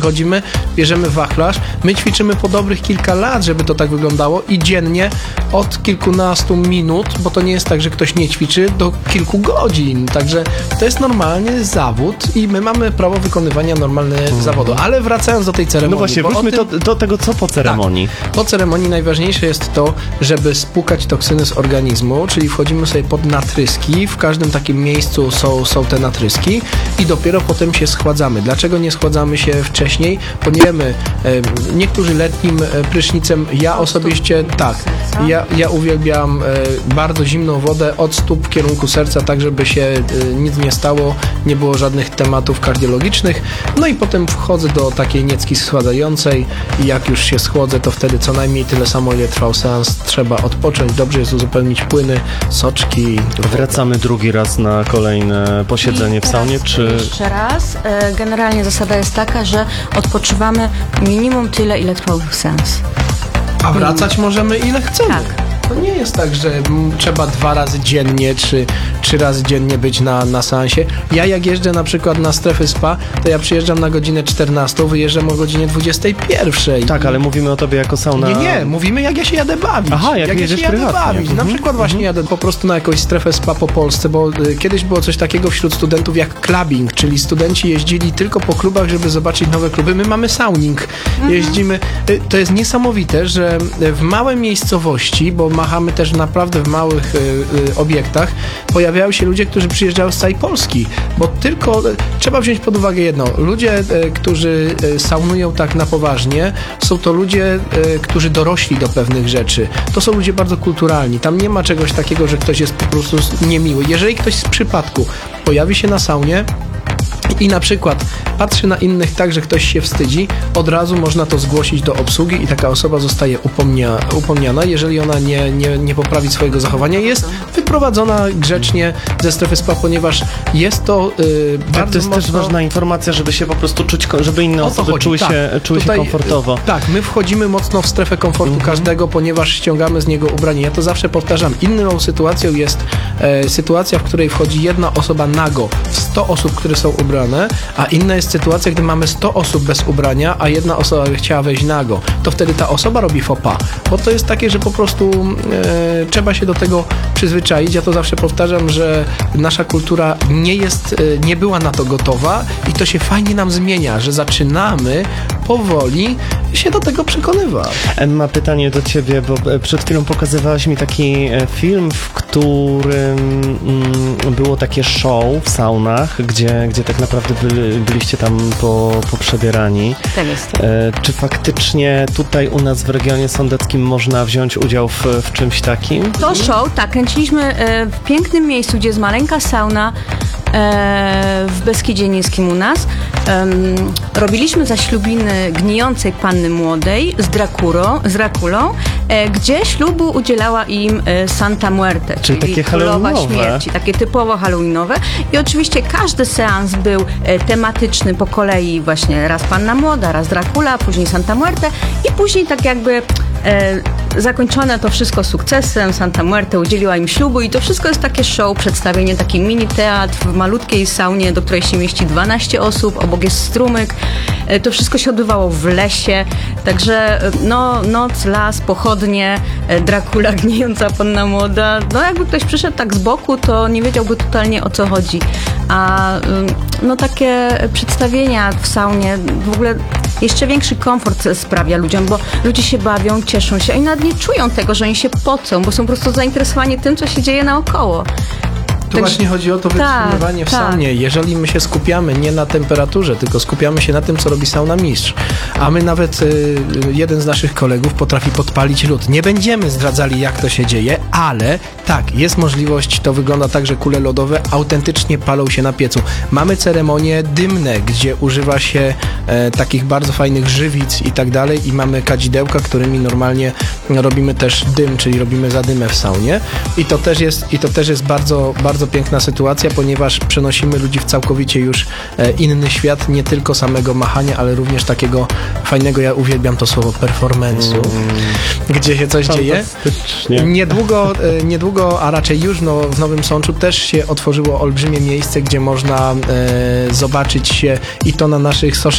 przychodzimy, bierzemy wachlarz, my ćwiczymy po dobrych kilka lat, żeby to tak wyglądało i dziennie od kilkunastu minut, bo to nie jest tak, że ktoś nie ćwiczy, do kilku godzin. Także to jest normalny zawód i my mamy prawo wykonywania normalnego zawodu. Ale wracając do tej ceremonii. No właśnie, wróćmy do tego, co po ceremonii. Tak, po ceremonii najważniejsze jest to, żeby spłukać toksyny z organizmu, czyli wchodzimy sobie pod natryski, w każdym takim miejscu są te natryski i dopiero potem się schładzamy. Dlaczego nie schładzamy się wcześniej? Poniemy niektórzy letnim prysznicem, ja osobiście tak, ja uwielbiam bardzo zimną wodę od stóp w kierunku serca, tak żeby się nic nie stało, nie było żadnych tematów kardiologicznych. No i potem wchodzę do takiej niecki schładzającej i jak już się schłodzę, to wtedy co najmniej tyle samo, ile trwał seans, trzeba odpocząć, dobrze jest uzupełnić płyny, soczki. Wracamy drugi raz na kolejne posiedzenie w saunie, czy... Jeszcze raz. Generalnie zasada jest taka, że odpoczywamy minimum tyle, ile trwał seans. A wracać możemy ile chcemy. Tak. To nie jest tak, że trzeba 2 razy dziennie, czy 3 razy dziennie być na seansie. Ja jak jeżdżę na przykład na strefy spa, to ja przyjeżdżam na godzinę 14, wyjeżdżam o godzinie 21. Tak, ale mówimy o tobie jako sauna... Nie, mówimy jak ja się jadę bawić. Aha, jak ja się jadę prywatnie. bawić. Na przykład właśnie jadę po prostu na jakąś strefę spa po Polsce, bo kiedyś było coś takiego wśród studentów jak clubbing, czyli studenci jeździli tylko po klubach, żeby zobaczyć nowe kluby. My mamy sauning. Jeździmy. To jest niesamowite, że w małej miejscowości, bo machamy też naprawdę w małych obiektach, pojawiają się ludzie, którzy przyjeżdżają z całej Polski, bo tylko trzeba wziąć pod uwagę jedno. Ludzie, którzy saunują tak na poważnie, są to ludzie, którzy dorośli do pewnych rzeczy. To są ludzie bardzo kulturalni. Tam nie ma czegoś takiego, że ktoś jest po prostu niemiły. Jeżeli ktoś z przypadku pojawi się na saunie i na przykład patrzy na innych tak, że ktoś się wstydzi, od razu można to zgłosić do obsługi i taka osoba zostaje upomniana. Jeżeli ona nie poprawi swojego zachowania, jest wyprowadzona grzecznie ze strefy spa, ponieważ jest to bardzo to jest mocno... też ważna informacja, żeby się po prostu czuć, żeby inne osoby czuły się komfortowo. Tak, my wchodzimy mocno w strefę komfortu każdego, ponieważ ściągamy z niego ubranie. Ja to zawsze powtarzam. Inną sytuacją jest sytuacja, w której wchodzi jedna osoba nago w 100 osób, które są ubrane, a inna jest sytuacja, gdy mamy 100 osób bez ubrania, a jedna osoba by chciała wejść nago. To wtedy ta osoba robi faux pas, bo to jest takie, że po prostu trzeba się do tego przyzwyczaić. Ja to zawsze powtarzam, że nasza kultura nie była na to gotowa i to się fajnie nam zmienia, że zaczynamy powoli się do tego przekonywać. Emma, pytanie do ciebie, bo przed chwilą pokazywałaś mi taki film, w którym było takie show w saunach, gdzie tak naprawdę byliście tam poprzebierani. Tak jest. Czy faktycznie tutaj u nas w regionie sądeckim można wziąć udział w czymś takim? To show, tak, kręciliśmy w pięknym miejscu, gdzie jest maleńka sauna w Beskidzie Niskim u nas. Robiliśmy zaślubiny gnijącej panny młodej z Drakulą, gdzie ślubu udzielała im Santa Muerte, czyli takie królowa halloweenowe. śmierci, takie typowo halloweenowe. I oczywiście każdy seans był tematyczny po kolei, właśnie raz panna młoda, raz Dracula, później Santa Muerte i później tak jakby zakończone to wszystko sukcesem. Santa Muerte udzieliła im ślubu i to wszystko jest takie show, przedstawienie, taki mini teatr w malutkiej saunie, do której się mieści 12 osób, obok jest strumyk. To wszystko się odbywało w lesie, także noc, las, pochodnie, Dracula, gnijąca panna młoda. No jakby ktoś przyszedł tak z boku, to nie wiedziałby totalnie o co chodzi. A takie przedstawienia w saunie w ogóle jeszcze większy komfort sprawia ludziom, bo ludzie się bawią, cieszą się i nawet nie czują tego, że oni się pocą, bo są po prostu zainteresowani tym, co się dzieje naokoło. Tu właśnie chodzi o to wytrzymywanie w saunie. Jeżeli my się skupiamy nie na temperaturze, tylko skupiamy się na tym, co robi sauna mistrz, a my nawet jeden z naszych kolegów potrafi podpalić lód. Nie będziemy zdradzali, jak to się dzieje, ale tak, jest możliwość, to wygląda tak, że kule lodowe autentycznie palą się na piecu. Mamy ceremonie dymne, gdzie używa się takich bardzo fajnych żywic i tak dalej i mamy kadzidełka, którymi normalnie robimy też dym, czyli robimy zadymę w saunie i to też jest bardzo, bardzo piękna sytuacja, ponieważ przenosimy ludzi w całkowicie już inny świat, nie tylko samego machania, ale również takiego fajnego, ja uwielbiam to słowo, performance'u, gdzie się coś dzieje. Niedługo, a raczej już w Nowym Sączu też się otworzyło olbrzymie miejsce, gdzie można zobaczyć się i to na naszych social